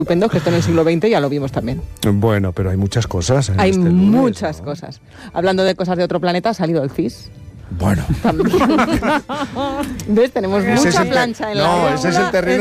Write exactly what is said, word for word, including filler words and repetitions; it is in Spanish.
estupendo, que esto en el siglo veinte ya lo vimos también. Bueno, pero hay muchas cosas. En Hay este lunes, muchas ¿no? cosas. Hablando de cosas de otro planeta, ha salido el C I S. Bueno. También. ¿Ves? Tenemos Ese mucha es el te- plancha en la No, brújula. ese es el terreno